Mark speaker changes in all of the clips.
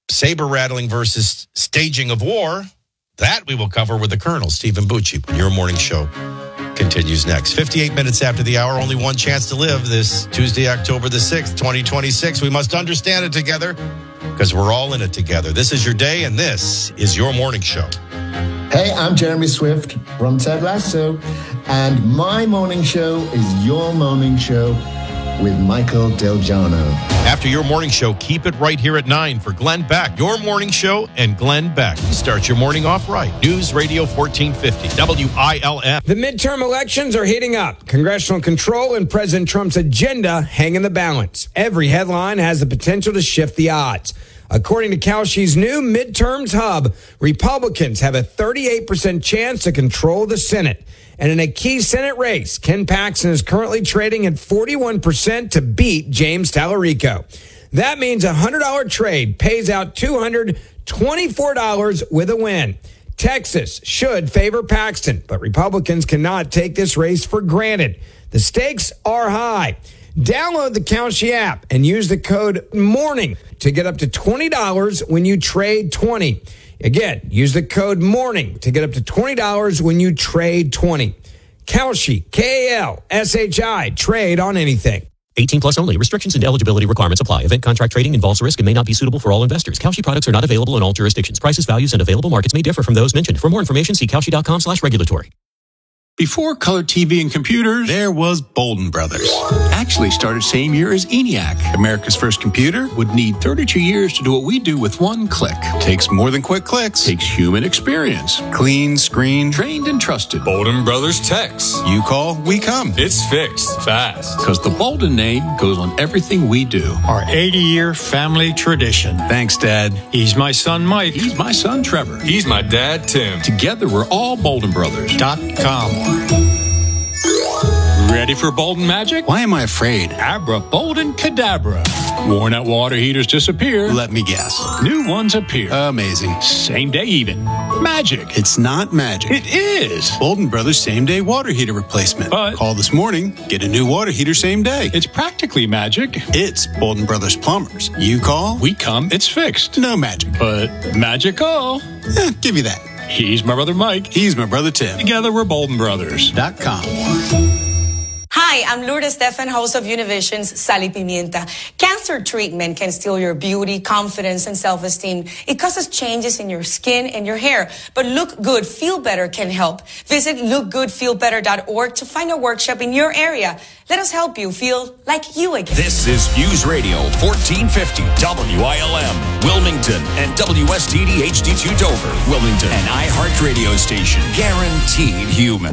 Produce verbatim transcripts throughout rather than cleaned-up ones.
Speaker 1: saber rattling versus staging of war. That we will cover with the Colonel, Stephen Bucci, when your morning show continues next. fifty-eight minutes after the hour, only one chance to live this Tuesday, October the sixth, twenty twenty-six. We must understand it together because we're all in it together. This is your day, and this is your morning show.
Speaker 2: Hey, I'm Jeremy Swift from Ted Lasso, and my morning show is your morning show with Michael Del Giorno.
Speaker 1: After your morning show, keep it right here at nine for Glenn Beck. Your morning show and Glenn Beck. Start your morning off right. News Radio fourteen fifty, W I L F.
Speaker 3: The midterm elections are heating up. Congressional control and President Trump's agenda hang in the balance. Every headline has the potential to shift the odds. According to Kalshi's new midterms hub, Republicans have a thirty-eight percent chance to control the Senate. And in a key Senate race, Ken Paxton is currently trading at forty-one percent to beat James Tallarico. That means a one hundred dollars trade pays out two hundred twenty-four dollars with a win. Texas should favor Paxton, but Republicans cannot take this race for granted. The stakes are high. Download the Kalshi app and use the code MORNING to get up to twenty dollars when you trade twenty. Again, use the code MORNING to get up to twenty dollars when you trade twenty. Kalshi, K A L S H I, trade on anything.
Speaker 4: eighteen plus only. Restrictions and eligibility requirements apply. Event contract trading involves risk and may not be suitable for all investors. Kalshi products are not available in all jurisdictions. Prices, values, and available markets may differ from those mentioned. For more information, see kalshi.com slash regulatory.
Speaker 5: Before color T V and computers, there was Bolden Brothers. Actually started same year as ENIAC. America's first computer would need thirty-two years to do what we do with one click. Takes more than quick clicks. Takes human experience. Clean screen, trained and trusted.
Speaker 6: Bolden Brothers Techs.
Speaker 5: You call, we come.
Speaker 6: It's fixed fast.
Speaker 5: Because the Bolden name goes on everything we do.
Speaker 7: Our eighty-year family tradition.
Speaker 5: Thanks, Dad.
Speaker 7: He's my son, Mike.
Speaker 5: He's my son, Trevor.
Speaker 6: He's my dad, Tim.
Speaker 5: Together, we're all Bolden Brothers.
Speaker 7: Dot com. Ready for Bolden magic?
Speaker 5: Why am I afraid?
Speaker 7: Abra Bolden Cadabra. Worn out water heaters disappear.
Speaker 5: Let me guess.
Speaker 7: New ones appear.
Speaker 5: Amazing.
Speaker 7: Same day even. Magic.
Speaker 5: It's not magic.
Speaker 7: It is.
Speaker 5: Bolden Brothers same day water heater replacement.
Speaker 7: But
Speaker 5: call this morning, get a new water heater same day.
Speaker 7: It's practically magic.
Speaker 5: It's Bolden Brothers Plumbers. You call,
Speaker 7: we come, it's fixed.
Speaker 5: No magic.
Speaker 7: But magical.
Speaker 5: Eh, give you that.
Speaker 7: He's my brother Mike.
Speaker 5: He's my brother Tim.
Speaker 7: Together we're Bolden Brothers.
Speaker 5: Dot com.
Speaker 8: Hi, I'm Lourdes Stefan, host of Univision's Sal y Pimienta. Cancer treatment can steal your beauty, confidence, and self-esteem. It causes changes in your skin and your hair. But Look Good, Feel Better can help. Visit look good feel better dot org to find a workshop in your area. Let us help you feel like you again.
Speaker 9: This is News Radio fourteen fifty W I L M, Wilmington, and W S T D H D two Dover, Wilmington, an iHeart radio station. Guaranteed human.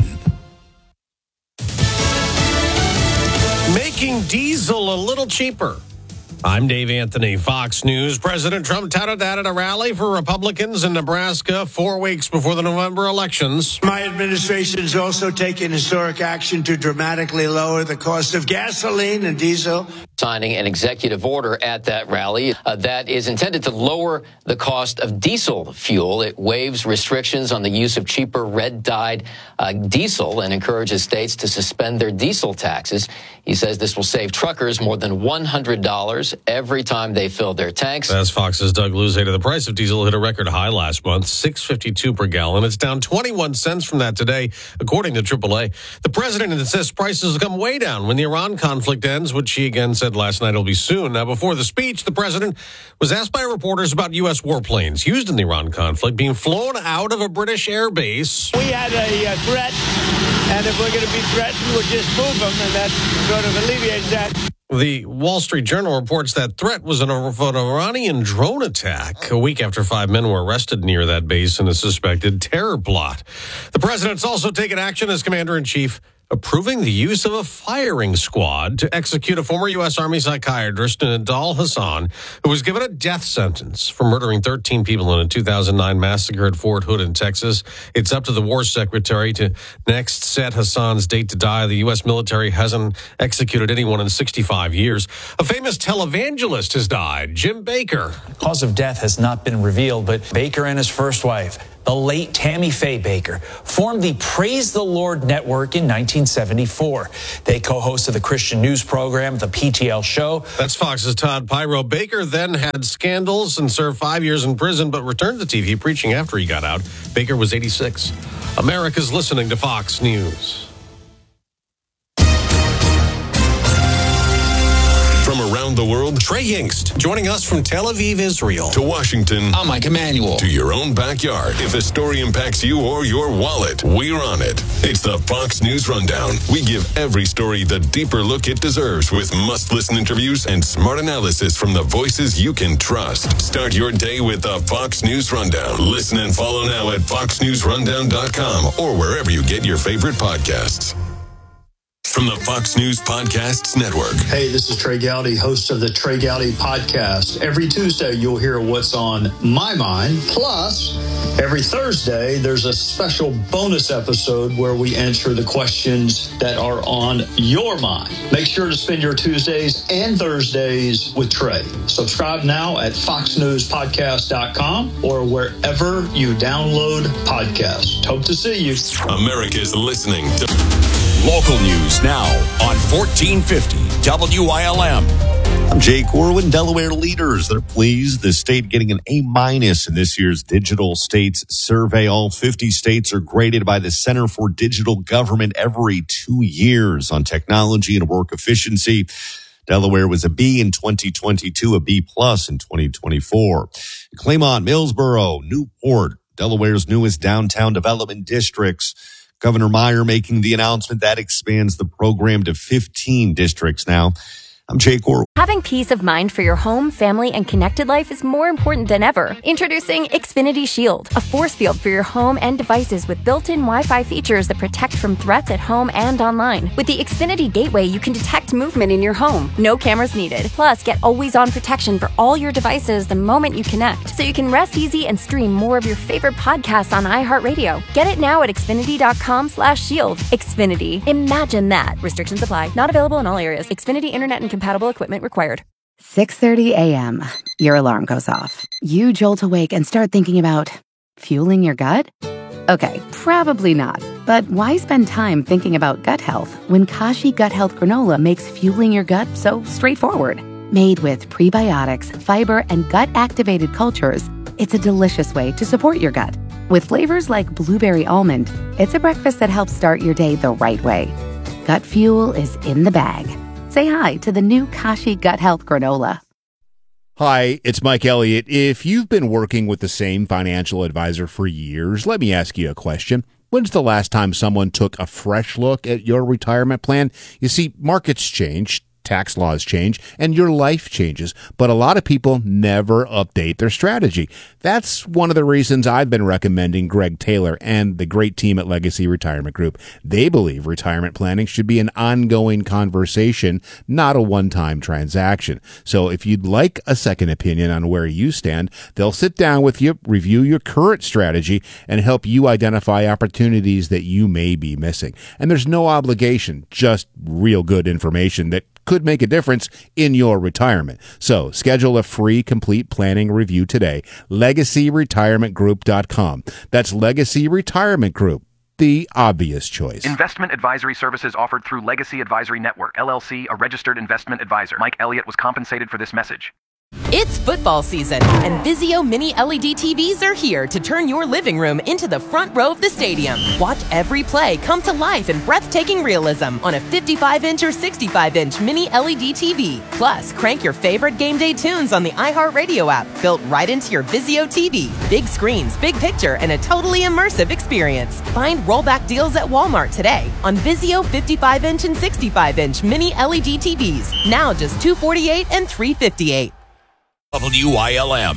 Speaker 10: Making diesel a little cheaper. I'm Dave Anthony, Fox News. President Trump touted that at a rally for Republicans in Nebraska four weeks before the November elections.
Speaker 11: My administration is also taking historic action to dramatically lower the cost of gasoline and diesel.
Speaker 12: Signing an executive order at that rally uh, that is intended to lower the cost of diesel fuel. It waives restrictions on the use of cheaper red-dyed uh, diesel and encourages states to suspend their diesel taxes. He says this will save truckers more than one hundred dollars every time they fill their tanks.
Speaker 10: As Fox's Doug Luzader, the price of diesel hit a record high last month, six fifty-two per gallon. It's down twenty-one cents from that today, according to triple A. The president insists prices will come way down when the Iran conflict ends, which he again said last night will be soon. Now, before the speech, the president was asked by reporters about U S warplanes used in the Iran conflict being flown out of a British air base.
Speaker 11: We had a uh, threat, and if we're going to be threatened, we'll just move them, and that sort of alleviates that.
Speaker 10: The Wall Street Journal reports that threat was an, an Iranian drone attack a week after five men were arrested near that base in a suspected terror plot. The president's also taken action as commander-in-chief, approving the use of a firing squad to execute a former U S Army psychiatrist, Nidal Hasan, who was given a death sentence for murdering thirteen people in a two thousand nine massacre at Fort Hood in Texas. It's up to the War Secretary to next set Hasan's date to die. The U S military hasn't executed anyone in sixty-five years. A famous televangelist has died, Jim Baker.
Speaker 13: Cause of death has not been revealed, but Baker and his first wife the late Tammy Faye Bakker, formed the Praise the Lord Network in nineteen seventy-four. They co-hosted the Christian news program, The P T L Show.
Speaker 10: That's Fox's Todd Pyro. Bakker then had scandals and served five years in prison, but returned to T V preaching after he got out. Bakker was eighty-six. America's listening to Fox News.
Speaker 14: From around the world,
Speaker 10: Trey Yingst, joining us from Tel Aviv, Israel.
Speaker 14: To Washington.
Speaker 15: I'm Mike Emanuel.
Speaker 14: To your own backyard. If a story impacts you or your wallet, we're on it. It's the Fox News Rundown. We give every story the deeper look it deserves with must-listen interviews and smart analysis from the voices you can trust. Start your day with the Fox News Rundown. Listen and follow now at fox news rundown dot com or wherever you get your favorite podcasts. From the Fox News Podcasts Network.
Speaker 16: Hey, this is Trey Gowdy, host of the Trey Gowdy Podcast. Every Tuesday, you'll hear what's on my mind. Plus, every Thursday, there's a special bonus episode where we answer the questions that are on your mind. Make sure to spend your Tuesdays and Thursdays with Trey. Subscribe now at fox news podcast dot com or wherever you download podcasts. Hope to see you.
Speaker 14: America's listening to
Speaker 9: Local news now on fourteen fifty W I L M.
Speaker 1: I'm Jay Corwin. Delaware leaders, they're pleased the state getting an A minus in this year's Digital States Survey. All fifty states are graded by the Center for Digital Government every two years on technology and work efficiency. Delaware was a B in twenty twenty-two, a B plus in twenty twenty-four. Claymont, Millsboro, Newport, Delaware's newest downtown development districts. Governor Meyer making the announcement that expands the program to fifteen districts now. I'm Jay Corwin.
Speaker 17: Having peace of mind for your home, family, and connected life is more important than ever. Introducing Xfinity Shield, a force field for your home and devices with built-in Wi-Fi features that protect from threats at home and online. With the Xfinity Gateway, you can detect movement in your home. No cameras needed. Plus, get always-on protection for all your devices the moment you connect, so you can rest easy and stream more of your favorite podcasts on iHeartRadio. Get it now at xfinity dot com slash shield. Xfinity. Imagine that. Restrictions apply. Not available in all areas. Xfinity Internet and compatible equipment required.
Speaker 18: six thirty a.m. Your alarm goes off. You jolt awake and start thinking about fueling your gut? Okay, probably not. But why spend time thinking about gut health when Kashi Gut Health Granola makes fueling your gut so straightforward? Made with prebiotics, fiber, and gut-activated cultures, it's a delicious way to support your gut. With flavors like blueberry almond, it's a breakfast that helps start your day the right way. Gut fuel is in the bag. Say hi to the new Kashi Gut Health Granola.
Speaker 19: Hi, it's Mike Elliott. If you've been working with the same financial advisor for years, let me ask you a question. When's the last time someone took a fresh look at your retirement plan? You see, markets change, tax laws change, and your life changes, but a lot of people never update their strategy. That's one of the reasons I've been recommending Greg Taylor and the great team at Legacy Retirement Group. They believe retirement planning should be an ongoing conversation, not a one-time transaction. So if you'd like a second opinion on where you stand, they'll sit down with you, review your current strategy, and help you identify opportunities that you may be missing. And there's no obligation, just real good information that could make a difference in your retirement. So schedule a free complete planning review today. legacy retirement group dot com. That's Legacy Retirement Group, the obvious choice.
Speaker 20: Investment advisory services offered through Legacy Advisory Network, L L C, a registered investment advisor. Mike Elliott was compensated for this message.
Speaker 21: It's football season, and Vizio Mini L E D T Vs are here to turn your living room into the front row of the stadium. Watch every play come to life in breathtaking realism on a fifty-five inch or sixty-five inch Mini L E D T V. Plus, crank your favorite game day tunes on the iHeartRadio app, built right into your Vizio T V. Big screens, big picture, and a totally immersive experience. Find rollback deals at Walmart today on Vizio fifty-five inch and sixty-five inch Mini L E D T Vs. Now just two hundred forty-eight dollars and three hundred fifty-eight dollars.
Speaker 9: W I L M.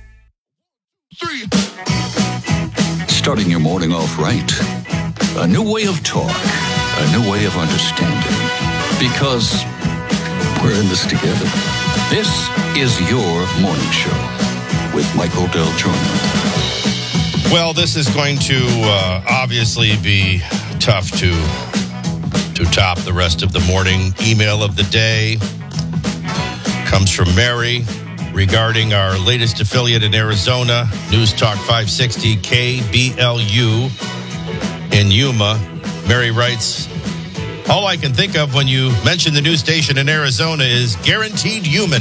Speaker 9: Starting your morning off right. A new way of talk. A new way of understanding. Because we're in this together. This is your morning show with Michael Del Giorno.
Speaker 1: Well, this is going to uh, obviously be tough to to top the rest of the morning. Email of the day comes from Mary. regarding our latest affiliate in Arizona, News Talk five sixty K B L U in Yuma. Mary writes, all I can think of when you mention the news station in Arizona is guaranteed human.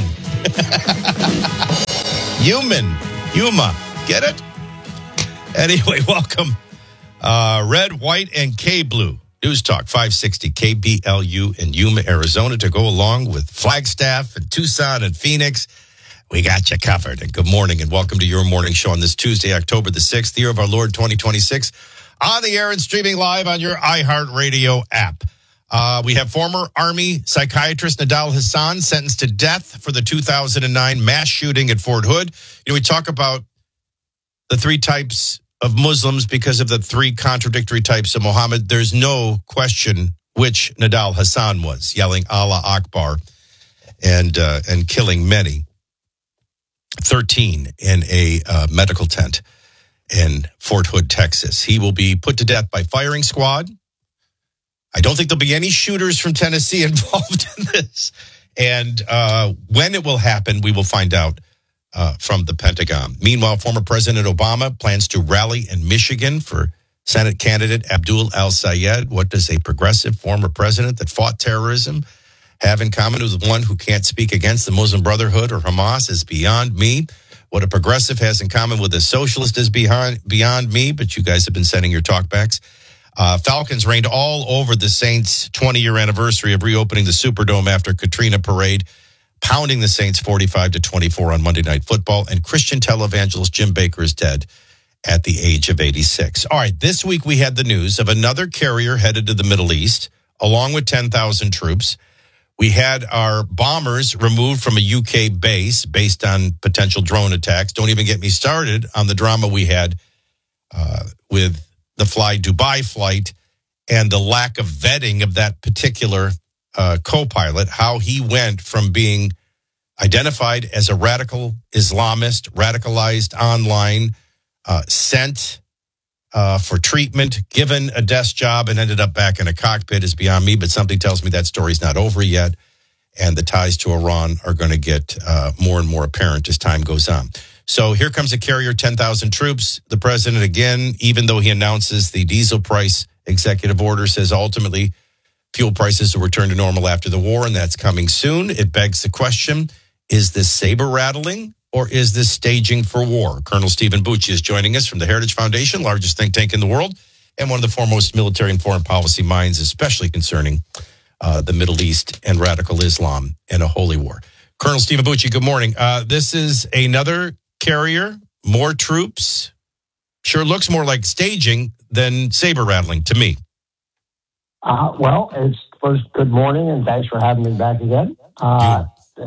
Speaker 1: Human. Yuma. Get it? Anyway, welcome. Uh, red, white, and K-Blue. News Talk five sixty K B L U in Yuma, Arizona, to go along with Flagstaff and Tucson and Phoenix. We got you covered. And good morning and welcome to your morning show on this Tuesday, October the sixth, year of our Lord twenty twenty-six, on the air and streaming live on your iHeartRadio app. Uh, we have former Army psychiatrist Nidal Hasan sentenced to death for the two thousand nine mass shooting at Fort Hood. You know, we talk about the three types of Muslims because of the three contradictory types of Muhammad. There's no question which Nidal Hasan was, yelling Allah Akbar and uh, and killing many. thirteen in a uh, medical tent in Fort Hood, Texas. He will be put to death by firing squad. I don't think there'll be any shooters from Tennessee involved in this. And uh, when it will happen, we will find out uh, from the Pentagon. Meanwhile, former President Obama plans to rally in Michigan for Senate candidate Abdul al-Sayed. What does a progressive former president that fought terrorism have in common with one who can't speak against the Muslim Brotherhood or Hamas is beyond me. What a progressive has in common with a socialist is beyond, beyond me, but you guys have been sending your talkbacks. Uh, Falcons reigned all over the Saints' twenty-year anniversary of reopening the Superdome after Katrina parade, pounding the Saints forty-five to twenty-four on Monday Night Football. And Christian televangelist Jim Baker is dead at the age of eighty-six. All right, this week we had the news of another carrier headed to the Middle East, along with ten thousand troops. We had our bombers removed from a U K base based on potential drone attacks. Don't even get me started on the drama we had uh, with the Fly Dubai flight and the lack of vetting of that particular uh, co-pilot, how he went from being identified as a radical Islamist, radicalized online, uh, sent uh, for treatment, given a desk job, and ended up back in a cockpit is beyond me. But something tells me that story's not over yet, and the ties to Iran are going to get uh, more and more apparent as time goes on. So here comes a carrier, ten thousand troops. The president, again, even though he announces the diesel price executive order, says ultimately fuel prices will return to normal after the war, and that's coming soon. It begs the question, is this saber rattling or is this staging for war? Colonel Stephen Bucci is joining us from the Heritage Foundation, largest think tank in the world, and one of the foremost military and foreign policy minds, especially concerning uh, the Middle East and radical Islam and a holy war. Colonel Stephen Bucci, good morning. Uh, this is another carrier, more troops. Sure looks more like staging than saber rattling to me.
Speaker 15: Uh, well, it's first, good morning, and thanks for having me back again. Uh,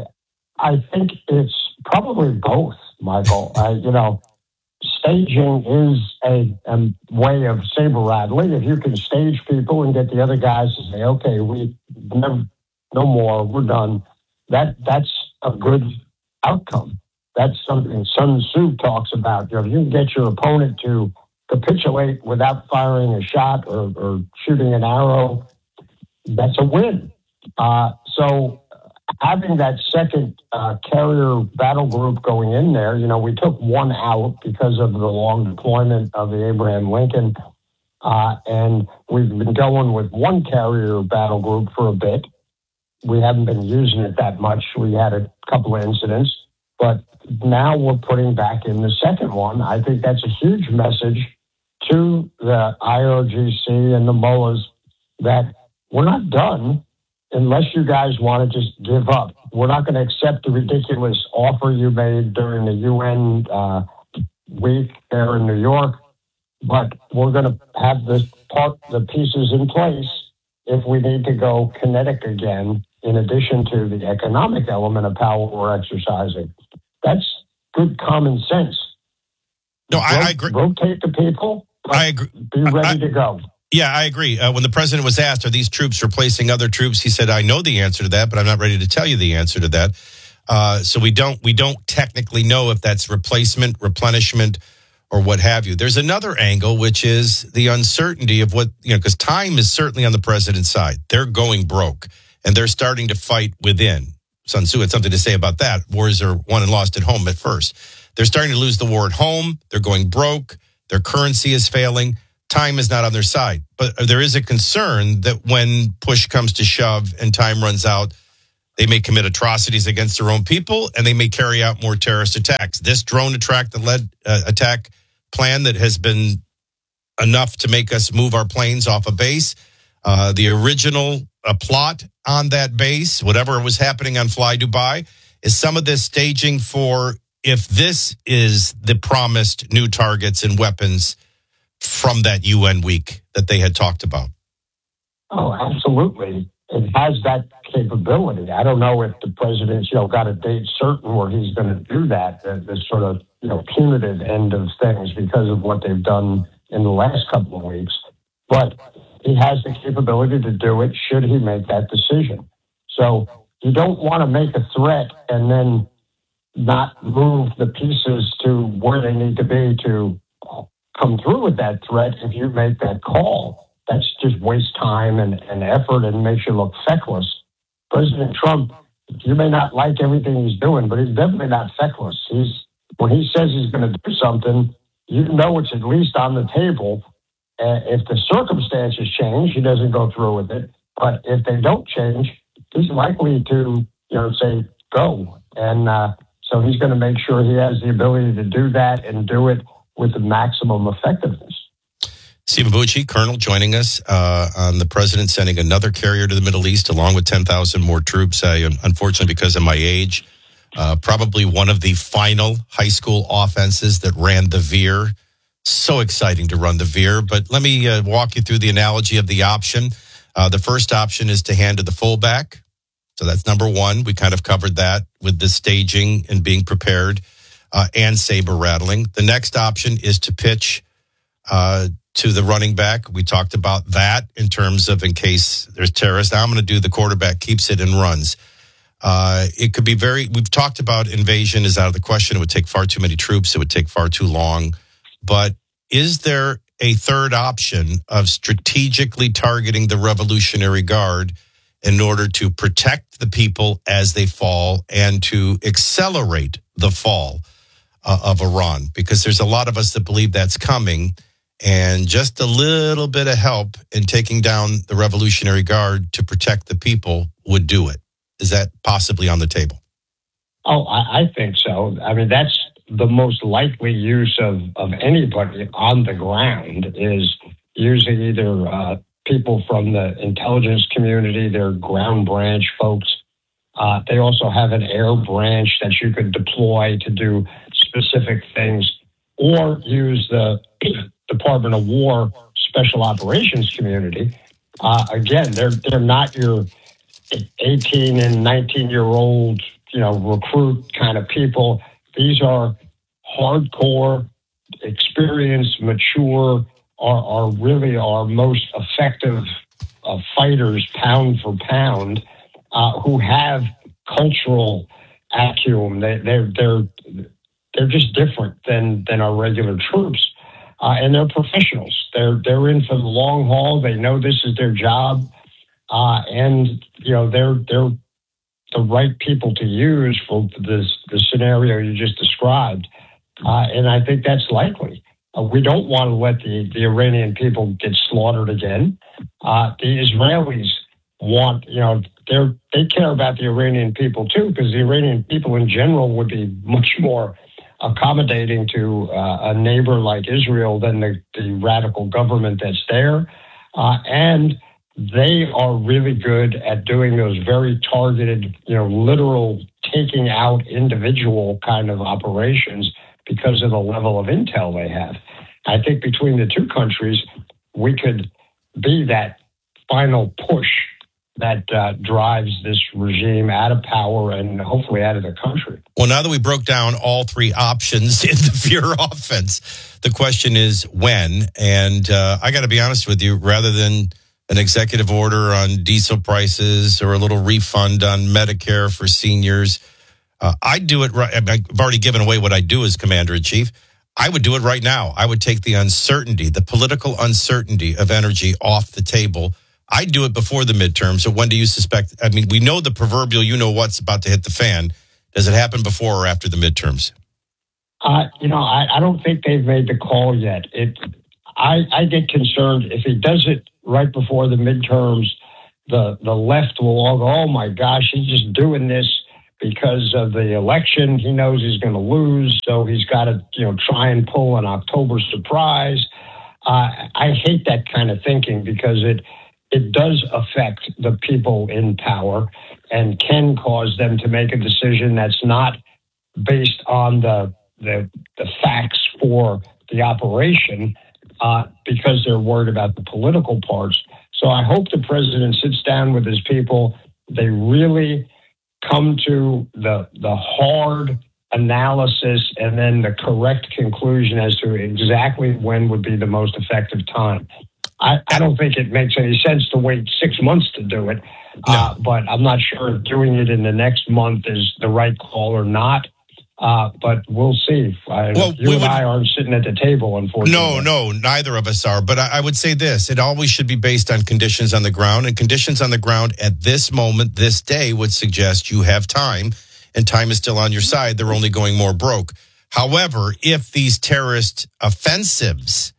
Speaker 15: I think it's probably both, Michael. uh, you know, staging is a, a way of saber rattling. If you can stage people and get the other guys to say, okay, we never, no more, we're done, that that's a good outcome. That's something Sun Tzu talks about. You know, if you can get your opponent to capitulate without firing a shot or, or shooting an arrow, that's a win. Uh, so having that second uh, carrier battle group going in there, you know, we took one out because of the long deployment of the Abraham Lincoln, uh, and we've been going with one carrier battle group for a bit. We haven't been using it that much. We had a couple of incidents, but now we're putting back in the second one. I think that's a huge message to the I R G C and the mullahs that we're not done unless you guys want to just give up. We're not going to accept the ridiculous offer you made during the U N uh, week there in New York, but we're going to have the part, the pieces in place if we need to go kinetic again, in addition to the economic element of power we're exercising. That's good common sense.
Speaker 1: No, I, I agree.
Speaker 15: Rotate the people.
Speaker 1: I agree.
Speaker 15: Be ready
Speaker 1: I,
Speaker 15: to go.
Speaker 1: Yeah, I agree. Uh, when the president was asked, are these troops replacing other troops? He said, I know the answer to that, but I'm not ready to tell you the answer to that. Uh, so we don't we don't technically know if that's replacement, replenishment, or what have you. There's another angle, which is the uncertainty of what, you know, because time is certainly on the president's side. They're going broke, and they're starting to fight within. Sun Tzu had something to say about that. Wars are won and lost at home at first. They're starting to lose the war at home. They're going broke. Their currency is failing. Time is not on their side. But there is a concern that when push comes to shove and time runs out, they may commit atrocities against their own people, and they may carry out more terrorist attacks. This drone attack, the lead uh, attack plan that has been enough to make us move our planes off a base, uh, the original uh, plot on that base, whatever was happening on Fly Dubai, is some of this staging for if this is the promised new targets and weapons from that U N week that they had talked about.
Speaker 15: Oh, absolutely. It has that capability. I don't know if the president's, you know, got a date certain where he's going to do that, the, the sort of, you know, punitive end of things because of what they've done in the last couple of weeks. But he has the capability to do it should he make that decision. So you don't want to make a threat and then not move the pieces to where they need to be to come through with that threat if you make that call. That's just waste time and, and effort and makes you look feckless. President Trump, you may not like everything he's doing, but he's definitely not feckless. He's when he says he's going to do something, you know it's at least on the table. Uh, if the circumstances change, he doesn't go through with it. But if they don't change, he's likely to, you know, say go. And uh, so he's going to make sure he has the ability to do that and do it with the maximum effectiveness.
Speaker 1: Stephen Bucci, Colonel, joining us uh, on the president sending another carrier to the Middle East along with ten thousand more troops. I, unfortunately, because of my age, uh, probably one of the final high school offenses that ran the veer. So exciting to run the veer. But let me uh, walk you through the analogy of the option. Uh, the first option is to hand to the fullback. So that's number one. We kind of covered that with the staging and being prepared uh, and saber rattling. The next option is to pitch uh, to the running back. We talked about that in terms of in case there's terrorists. Now I'm going to do the quarterback keeps it and runs. Uh, it could be very, we've talked about invasion is out of the question. It would take far too many troops. It would take far too long. But is there a third option of strategically targeting the Revolutionary Guard in order to protect the people as they fall and to accelerate the fall uh, of Iran? Because there's a lot of us that believe that's coming. And just a little bit of help in taking down the Revolutionary Guard to protect the people would do it. Is that possibly on the table?
Speaker 15: Oh, I, I think so. I mean, that's the most likely use of, of anybody on the ground is using either uh, people from the intelligence community, their ground branch folks. Uh, they also have an air branch that you could deploy to do specific things, or use the Department of War Special Operations community. Uh, again, they're they're not your eighteen and nineteen year old, you know, recruit kind of people. These are hardcore, experienced, mature, are, are really our most effective uh, fighters, pound for pound, uh, who have cultural acumen. They, they're they're they're just different than than our regular troops. Uh, and they're professionals. They're they're in for the long haul. They know this is their job, uh, and you know they're they're the right people to use for this the scenario you just described. Uh, and I think that's likely. Uh, we don't want to let the, the Iranian people get slaughtered again. Uh, the Israelis want, you know, they they care about the Iranian people too, because the Iranian people in general would be much more accommodating to uh, a neighbor like Israel than the, the radical government that's there. Uh, and they are really good at doing those very targeted, you know, literal taking out individual kind of operations because of the level of intel they have. I think between the two countries, we could be that final push that uh, drives this regime out of power and hopefully out of the country.
Speaker 1: Well, now that we broke down all three options in the Veer offense, the question is when. And uh, I got to be honest with you, rather than an executive order on diesel prices or a little refund on Medicare for seniors, uh, I'd do it right. I've already given away what I do as Commander-in-Chief. I would do it right now. I would take the uncertainty, the political uncertainty of energy off the table. I'd do it before the midterms. So when do you suspect? I mean, we know the proverbial, you know what's about to hit the fan. Does it happen before or after the midterms?
Speaker 15: Uh, you know, I, I don't think they've made the call yet. It, I, I get concerned if he does it right before the midterms. The the left will all go, oh my gosh, he's just doing this because of the election. He knows he's going to lose, so he's got to, you know, try and pull an October surprise. Uh, I hate that kind of thinking because it it does affect the people in power and can cause them to make a decision that's not based on the the, the facts for the operation uh, because they're worried about the political parts. So I hope the president sits down with his people. They really come to the the hard analysis and then the correct conclusion as to exactly when would be the most effective time. I, I don't think it makes any sense to wait six months to do it, no. uh, but I'm not sure if doing it in the next month is the right call or not. Uh, but we'll see. I, well, you we and would, I aren't sitting at the table, unfortunately.
Speaker 1: No, no, neither of us are. But I, I would say this. It always should be based on conditions on the ground. And conditions on the ground at this moment, this day, would suggest you have time. And time is still on your side. They're only going more broke. However, if these terrorist offensives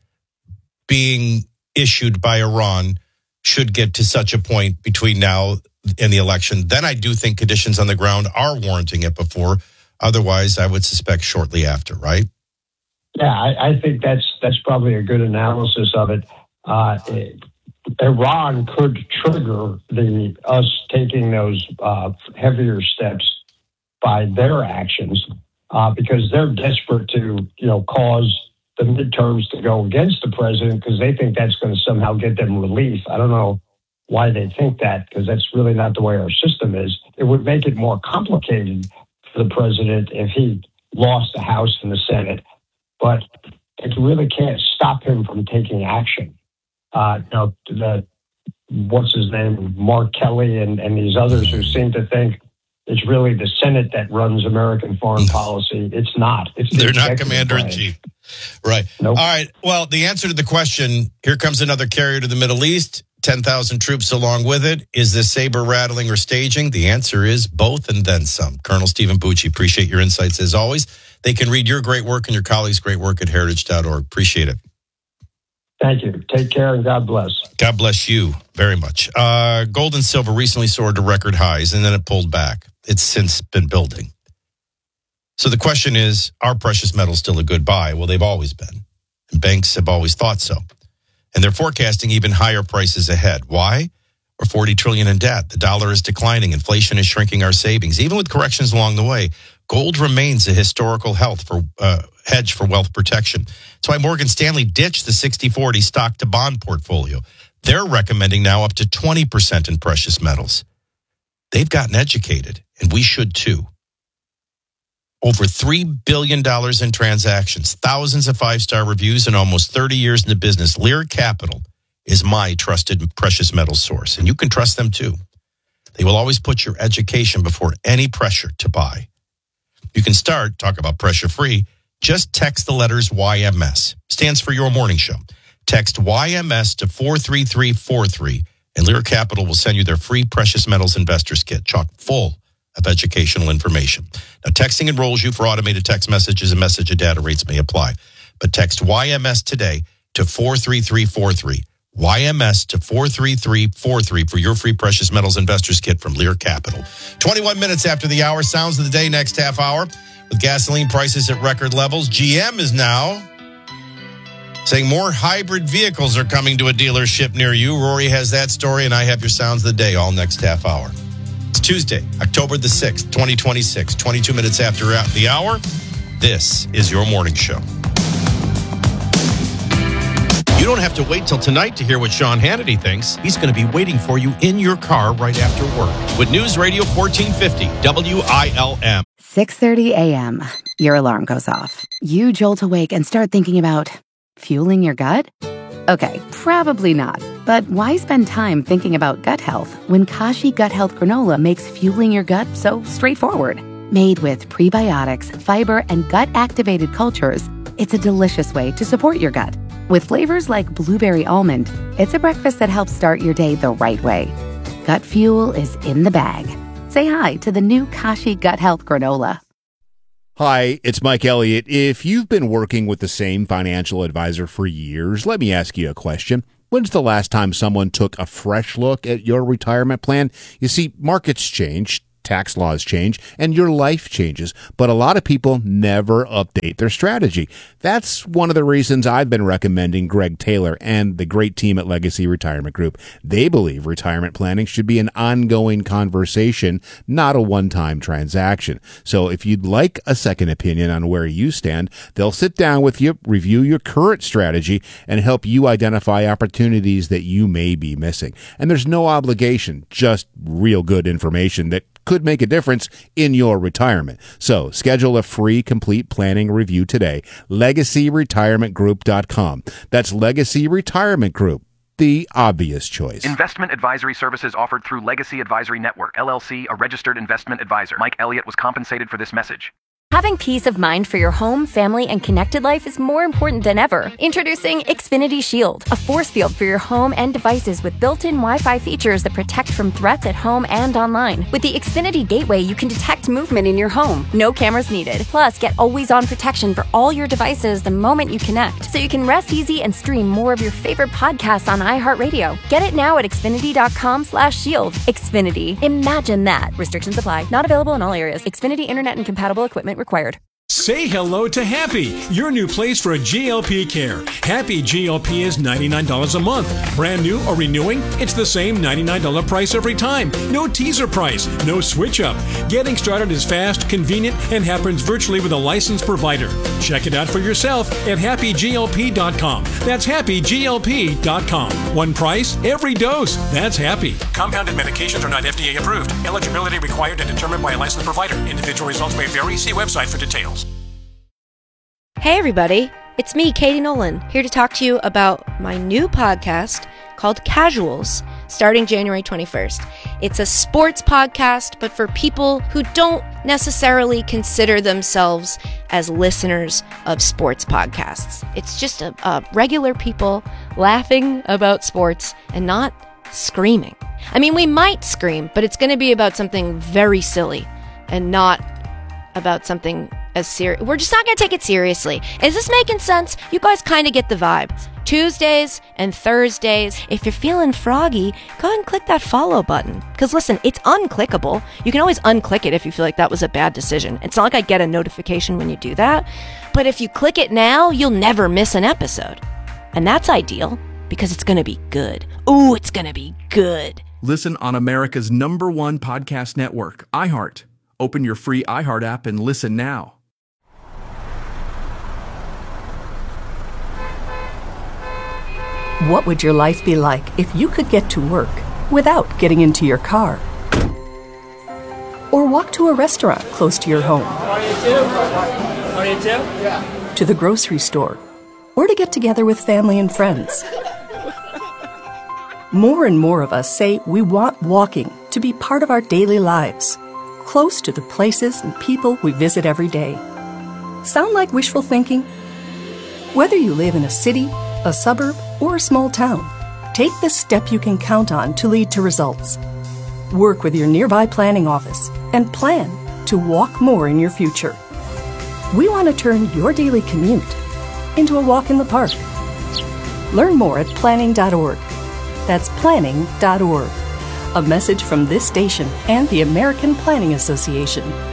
Speaker 1: being issued by Iran should get to such a point between now and the election, then I do think conditions on the ground are warranting it before. Otherwise, I would suspect shortly after, right?
Speaker 15: Yeah, I, I think that's that's probably a good analysis of it. Uh, it Iran could trigger the us taking those uh, heavier steps by their actions uh, because they're desperate to, you know, cause the midterms to go against the president because they think that's going to somehow get them relief. I don't know why they think that because that's really not the way our system is. It would make it more complicated for the president if he lost the House and the Senate, but it really can't stop him from taking action. Uh, you know, the, what's his name, Mark Kelly and, and these others who seem to think it's really the Senate that runs American foreign policy. It's not. It's the
Speaker 1: They're not commander-in-chief. Right.
Speaker 15: Nope.
Speaker 1: All right. Well, the answer to the question, here comes another carrier to the Middle East, ten thousand troops along with it. Is this saber rattling or staging? The answer is both and then some. Colonel Stephen Bucci, appreciate your insights as always. They can read your great work and your colleagues' great work at heritage dot org. Appreciate it.
Speaker 15: Thank you. Take care and God bless.
Speaker 1: God bless you very much. Uh, gold and silver recently soared to record highs and then it pulled back. It's since been building. So the question is, are precious metals still a good buy? Well, they've always been. And banks have always thought so. And they're forecasting even higher prices ahead. Why? We're forty trillion dollars in debt. The dollar is declining. Inflation is shrinking our savings. Even with corrections along the way, gold remains a historical health for uh, hedge for wealth protection. That's why Morgan Stanley ditched the sixty forty stock to bond portfolio. They're recommending now up to twenty percent in precious metals. They've gotten educated, and we should too. Over three billion dollars in transactions, thousands of five-star reviews, and almost thirty years in the business. Lear Capital is my trusted precious metals source, and you can trust them too. They will always put your education before any pressure to buy. You can start, talk about pressure-free, just text the letters Y M S. Stands for Your Morning Show. Text Y M S to four three three four three, and Lear Capital will send you their free precious metals investors kit, chock full of educational information. Now, texting enrolls you for automated text messages and message and data rates may apply. But text Y M S today to four three three four three. Y M S to four three three four three for your free precious metals investors kit from Lear Capital. twenty-one minutes after the hour, sounds of the day next half hour. With gasoline prices at record levels, G M is now saying more hybrid vehicles are coming to a dealership near you. Rory has that story, and I have your sounds of the day all next half hour. It's Tuesday, October the sixth, twenty twenty-six, twenty-two minutes after the hour. This is your morning show. You don't have to wait till tonight to hear what Sean Hannity thinks. He's going to be waiting for you in your car right after work with News Radio fourteen fifty W I L M.
Speaker 18: six thirty a.m. Your alarm goes off. You jolt awake and start thinking about fueling your gut? Okay, probably not. But why spend time thinking about gut health when Kashi Gut Health Granola makes fueling your gut so straightforward? Made with prebiotics, fiber, and gut-activated cultures, it's a delicious way to support your gut. With flavors like blueberry almond, it's a breakfast that helps start your day the right way. Gut Fuel is in the bag. Say hi to the new Kashi Gut Health Granola.
Speaker 19: Hi, it's Mike Elliott. If you've been working with the same financial advisor for years, let me ask you a question. When's the last time someone took a fresh look at your retirement plan? You see, markets change, tax laws change, and your life changes, but a lot of people never update their strategy. That's one of the reasons I've been recommending Greg Taylor and the great team at Legacy Retirement Group. They believe retirement planning should be an ongoing conversation, not a one-time transaction. So if you'd like a second opinion on where you stand, they'll sit down with you, review your current strategy, and help you identify opportunities that you may be missing. And there's no obligation, just real good information that could make a difference in your retirement. So schedule a free complete planning review today. legacy retirement group dot com. That's Legacy Retirement Group, the obvious choice.
Speaker 20: Investment advisory services offered through Legacy Advisory Network, L L C, a registered investment advisor. Mike Elliott was compensated for this message.
Speaker 17: Having peace of mind for your home, family, and connected life is more important than ever. Introducing Xfinity Shield, a force field for your home and devices with built-in Wi-Fi features that protect from threats at home and online. With the Xfinity Gateway, you can detect movement in your home. No cameras needed. Plus, get always-on protection for all your devices the moment you connect, so you can rest easy and stream more of your favorite podcasts on iHeartRadio. Get it now at Xfinity.com slash shield. Xfinity. Imagine that. Restrictions apply. Not available in all areas. Xfinity Internet and compatible equipment required.
Speaker 2: Say hello to Happy, your new place for G L P care. Happy G L P is ninety-nine dollars a month. Brand new or renewing, it's the same ninety-nine dollars price every time. No teaser price, no switch up. Getting started is fast, convenient, and happens virtually with a licensed provider. Check it out for yourself at happy G L P dot com. That's happy G L P dot com. One price, every dose. That's Happy. Compounded medications are not F D A approved. Eligibility required and determined by a licensed provider. Individual results may vary. See website for details.
Speaker 22: Hey everybody, it's me, Katie Nolan, here to talk to you about my new podcast called Casuals, starting January twenty-first. It's a sports podcast, but for people who don't necessarily consider themselves as listeners of sports podcasts. It's just a, a regular people laughing about sports and not screaming. I mean, we might scream, but it's going to be about something very silly and not about something as serious. We're just not going to take it seriously. Is this making sense? You guys kind of get the vibe. Tuesdays and Thursdays. If you're feeling froggy, go ahead and click that follow button. Because listen, it's unclickable. You can always unclick it if you feel like that was a bad decision. It's not like I get a notification when you do that. But if you click it now, you'll never miss an episode. And that's ideal because it's going to be good. Ooh, it's going to be good.
Speaker 23: Listen on America's number one podcast network, iHeart. Open your free iHeart app and listen now.
Speaker 24: What would your life be like if you could get to work without getting into your car? Or walk to a restaurant close to your home? To the grocery store? Or to get together with family and friends? More and more of us say we want walking to be part of our daily lives, close to the places and people we visit every day. Sound like wishful thinking? Whether you live in a city, a suburb, or a small town, take the step you can count on to lead to results. Work with your nearby planning office and plan to walk more in your future. We want to turn your daily commute into a walk in the park. Learn more at planning dot org. That's planning dot org. A message from this station and the American Planning Association.